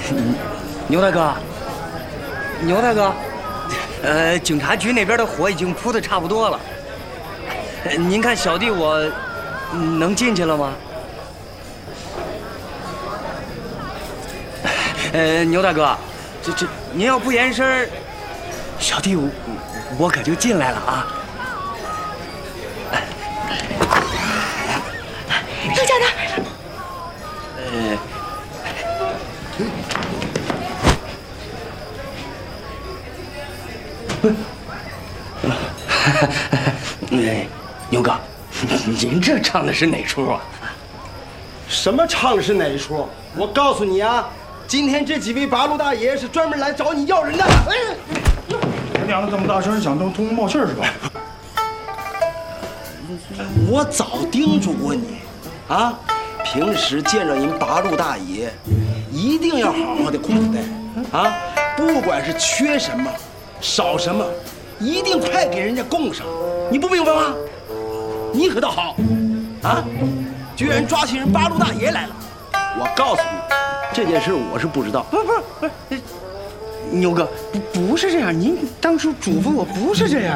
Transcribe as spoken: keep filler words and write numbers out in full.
牛大哥，牛大哥，呃，警察局那边的火已经扑得差不多了。您看小弟我能进去了吗？呃，牛大哥，这这您要不言声，小弟我我可就进来了啊。 周家的。 呃。哎，牛哥，您这唱的是哪出啊？ 什么唱的是哪一出？我告诉你啊，今天这几位八路大爷是专门来找你要人的。哎， 你娘的这么大声，想通通风报信是吧？ 我早叮嘱过你，啊，平时见着您八路大爷，一定要好好的款待，啊，不管是缺什么，少什么，一定快给人家供上。你不明白吗？你可倒好，啊，居然抓起人八路大爷来了。我告诉你，这件事我是不知道。 不不不是，牛哥，不不是这样，您当初嘱咐我不是这样。